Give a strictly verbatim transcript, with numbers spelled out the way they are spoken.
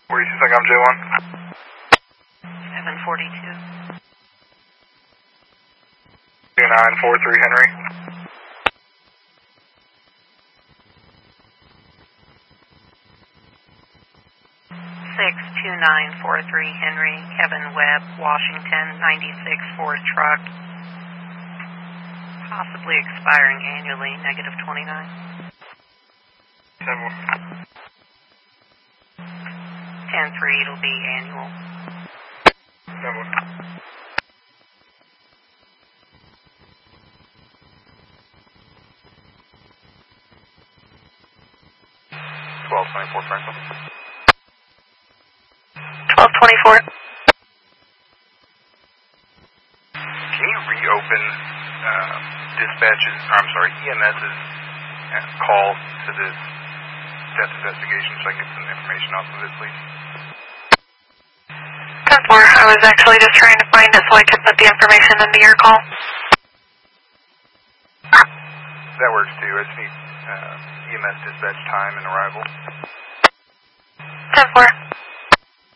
Where do you think I'm J one? seven forty-two. two nine four three Henry. six two nine four three Henry, Kevin Webb, Washington, ninety-six Ford truck. Possibly expiring annually, negative twenty-nine. ten three, it'll be annual. twelve twenty-four Franklin. twelve twenty-four. Can you reopen uh, dispatches, or I'm sorry, EMS's uh, call to this death investigation so I can get some information off of it, please? ten four, I was actually just trying to find it so I could put the information into your call. That works too. I just need uh, E M S dispatch time and arrival. ten four.